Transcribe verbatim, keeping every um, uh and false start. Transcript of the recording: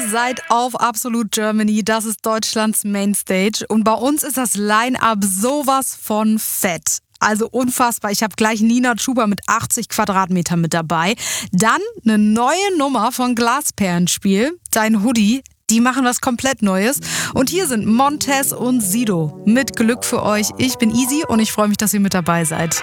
Ihr seid auf Absolut Germany, das ist Deutschlands Mainstage und bei uns ist das Line-Up sowas von fett. Also unfassbar. Ich habe gleich Nina Chuba mit achtzig Quadratmetern mit dabei. Dann eine neue Nummer von Glasperlenspiel, Dein Hoodie. Die machen was komplett Neues. Und hier sind Montez und Sido mit Glück für euch. Ich bin Easy und ich freue mich, dass ihr mit dabei seid.